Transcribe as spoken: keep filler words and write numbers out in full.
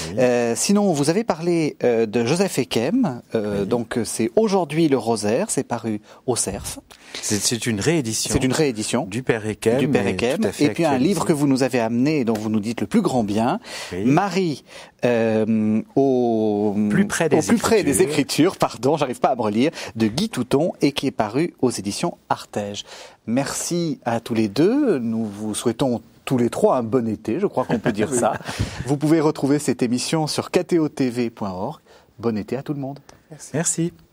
Oui. Euh, sinon, vous avez parlé euh, de Joseph Ekem. Euh, Oui. Donc, c'est Aujourd'hui le Rosaire. C'est paru au Cerf. C'est, c'est une réédition. C'est une réédition du Père Ekem. du Père et Ekem. tout à fait Et puis un actualisé. livre que vous nous avez amené, dont vous nous dites le plus grand bien. Oui. Marie euh, au Plus près des au plus près des Écritures. Écritures. Pardon, j'arrive pas à me relire. De Guy Touton et qui est paru aux éditions Artege. Merci à tous les deux. Nous vous souhaitons tous les trois un bon été, je crois qu'on peut dire ça. Vous pouvez retrouver cette émission sur k t o t v point org. Bon été à tout le monde. Merci. Merci.